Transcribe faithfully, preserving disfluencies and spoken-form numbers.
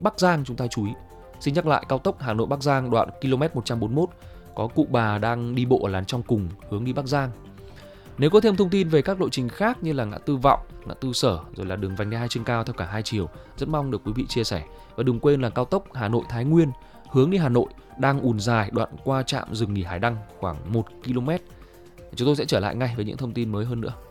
Bắc Giang chúng ta chú ý. Xin nhắc lại, cao tốc Hà Nội Bắc Giang đoạn ki lô mét một trăm bốn mươi mốt có cụ bà đang đi bộ ở làn trong cùng hướng đi Bắc Giang. Nếu có thêm thông tin về các lộ trình khác như là ngã tư Vọng, ngã tư Sở rồi là đường vành đai hai trên cao theo cả hai chiều, rất mong được quý vị chia sẻ. Và đừng quên là cao tốc Hà Nội Thái Nguyên hướng đi Hà Nội đang ùn dài đoạn qua trạm dừng nghỉ Hải Đăng khoảng một ki lô mét. Chúng tôi sẽ trở lại ngay với những thông tin mới hơn nữa.